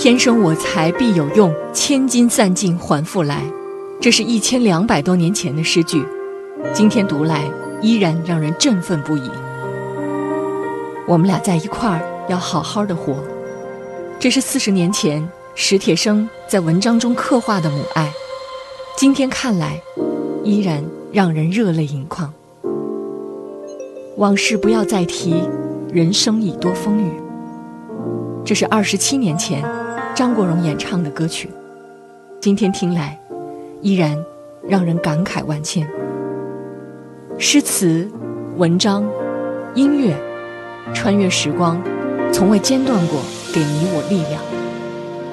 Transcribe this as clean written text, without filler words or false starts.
天生我材必有用，千金散尽还复来。这是1200多年前的诗句，今天读来依然让人振奋不已。我们俩在一块儿，要好好的活。这是40年前史铁生在文章中刻画的母爱，今天看来依然让人热泪盈眶。往事不要再提，人生已多风雨。这是27年前张国荣演唱的歌曲，今天听来依然让人感慨万千。诗词、文章、音乐，穿越时光，从未间断过给你我力量。